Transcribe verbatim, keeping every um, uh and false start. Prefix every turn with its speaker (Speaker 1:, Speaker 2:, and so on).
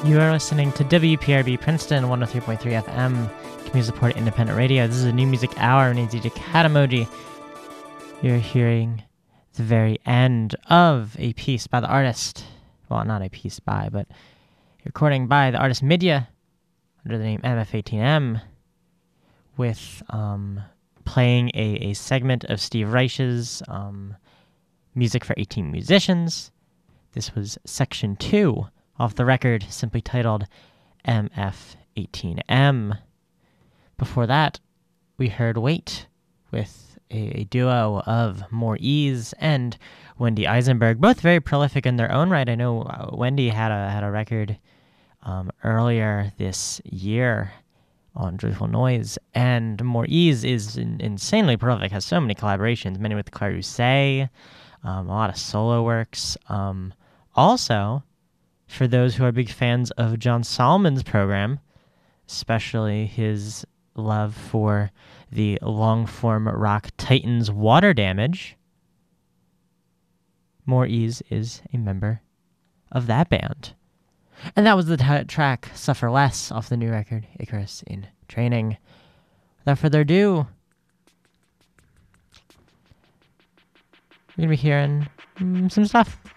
Speaker 1: You are listening to W P R B Princeton one oh three point three F M, community-supported independent radio. This is a New Music Hour. My name's D J Cat Emoji. You're hearing the very end of a piece by the artist. Well, not a piece by, but a recording by the artist Midya under the name M F eighteen M, with um, playing a, a segment of Steve Reich's um, Music for eighteen Musicians. This was section two off the record, simply titled M F eighteen M. Before that, we heard Wait with a, a duo of More Ease and Wendy Eisenberg, both very prolific in their own right. I know uh, Wendy had a had a record um, earlier this year on Joyful Noise, and More Ease is in, insanely prolific, has so many collaborations, many with Claire Doucet, um, a lot of solo works. Um, also, for those who are big fans of John Solomon's program, especially his love for the long-form rock Titans Water Damage, More Ease is a member of that band. And that was the t- track Suffer Less off the new record, Icarus in Training. Without further ado, we're going to be hearing mm, some stuff